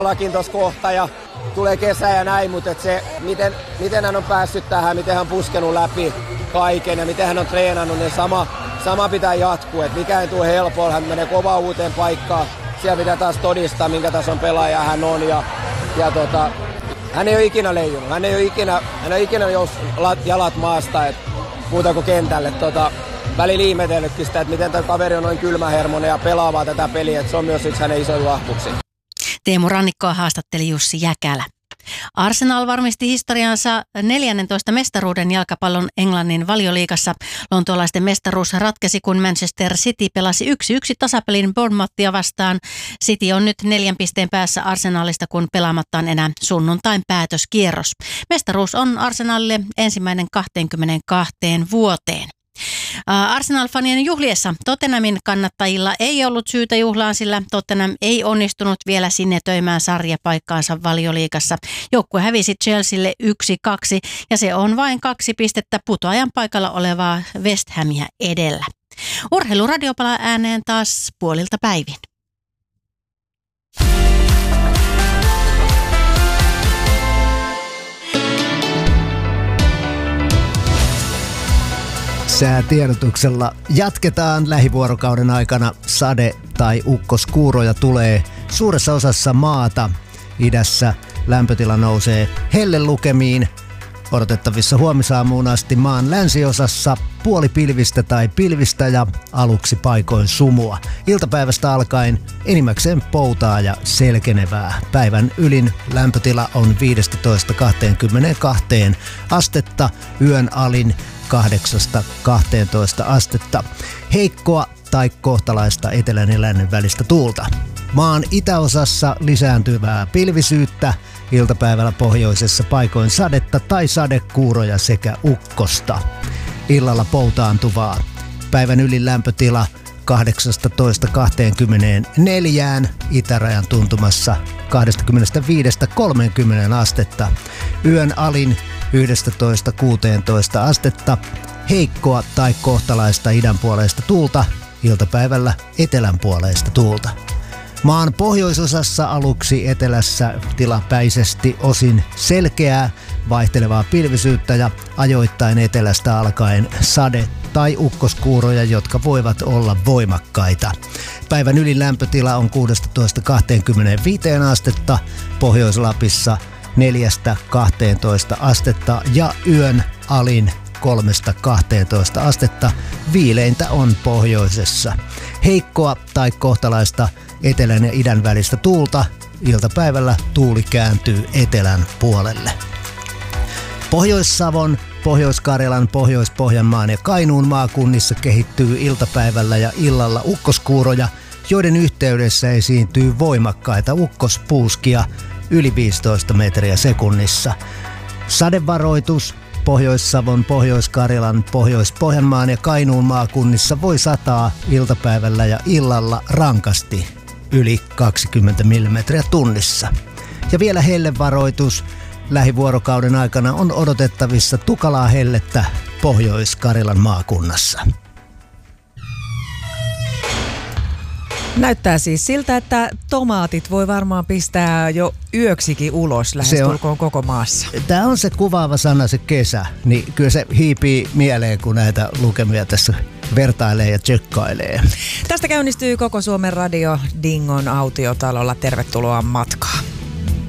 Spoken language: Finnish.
lakin tuossa kohta ja tulee kesä ja näin, mutta se, miten hän on päässyt tähän, miten hän on puskenut läpi kaiken ja miten hän on treenannut, niin sama pitää jatkuu. Et mikä ei tule helpolla, hän menee kovaa uuteen paikkaan. Siellä pitää taas todistaa, minkä tason pelaaja hän on ja hän ei ole ikinä leijunut. Hän ei ole ikinä jalat maasta, muuta kuin kentälle. Välillä ihmetellytkin sitä, että miten tämä kaveri on noin kylmähermonen ja pelaavaa tätä peliä. Että se on myös yksi hänen isoja vahvuuksia. Teemu Rannikkoa haastatteli Jussi Jäkälä. Arsenal varmisti historiansa 14 mestaruuden jalkapallon Englannin Valioliigassa. Lontoolaisten mestaruus ratkesi, kun Manchester City pelasi 1-1 tasapelin Bournemouthia vastaan. City on nyt 4 pisteen päässä Arsenalista, kun pelaamatta on enää sunnuntain päätöskierros. Mestaruus on Arsenalille ensimmäinen 22 vuoteen. Arsenal-fanien juhliessa Tottenhamin kannattajilla ei ollut syytä juhlaan, sillä Tottenham ei onnistunut vielä sinetöimään sarjapaikkaansa Valioliigassa. Joukkue hävisi Chelsealle 1-2 ja se on vain 2 pistettä putoajan paikalla olevaa West Hamia edellä. Urheiluradio palaa ääneen taas puolilta päivin. Säätiedotuksella jatketaan lähivuorokauden aikana. Sade- tai ukkoskuuroja tulee suuressa osassa maata. Idässä lämpötila nousee hellelukemiin. Odotettavissa huomisaamuun asti maan länsiosassa puolipilvistä tai pilvistä ja aluksi paikoin sumua. Iltapäivästä alkaen enimmäkseen poutaa ja selkenevää. Päivän ylin lämpötila on 15-22 astetta, yön alin 8-12 astetta. Heikkoa tai kohtalaista etelän ja lännen välistä tuulta. Maan itäosassa lisääntyvää pilvisyyttä, iltapäivällä pohjoisessa paikoin sadetta tai sadekuuroja sekä ukkosta. Illalla poutaantuvaa. Päivän ylin lämpötila 18-24, itärajan tuntumassa 25-30 astetta. Yön alin 11-16 astetta, heikkoa tai kohtalaista idänpuoleista tuulta, iltapäivällä etelänpuoleista tuulta. Maan pohjoisosassa aluksi etelässä tilapäisesti osin selkeää, vaihtelevaa pilvisyyttä ja ajoittain etelästä alkaen sade- tai ukkoskuuroja, jotka voivat olla voimakkaita. Päivän ylin lämpötila on 16-25 astetta, Pohjois-Lapissa 4-12 astetta ja yön alin 3-12 astetta. Viileintä on pohjoisessa. Heikkoa tai kohtalaista etelän ja idän välistä tuulta. Iltapäivällä tuuli kääntyy etelän puolelle. Pohjois-Savon, Pohjois-Karjalan, Pohjois-Pohjanmaan ja Kainuun maakunnissa kehittyy iltapäivällä ja illalla ukkoskuuroja, joiden yhteydessä esiintyy voimakkaita ukkospuuskia yli 15 metriä sekunnissa. Sadevaroitus Pohjois-Savon, Pohjois-Karjalan, Pohjois-Pohjanmaan ja Kainuun maakunnissa voi sataa iltapäivällä ja illalla rankasti yli 20 mm tunnissa. Ja vielä hellevaroitus. Lähivuorokauden aikana on odotettavissa tukalaa hellettä Pohjois-Karjalan maakunnassa. Näyttää siis siltä, että tomaatit voi varmaan pistää jo yöksikin ulos lähestulkoon koko maassa. Tämä on se kuvaava sana, se kesä. Niin kyllä se hiipii mieleen, kun näitä lukemia tässä vertailee ja tsekkailee. Tästä käynnistyy koko Suomen radio Dingon autiotalolla. Tervetuloa matkaan.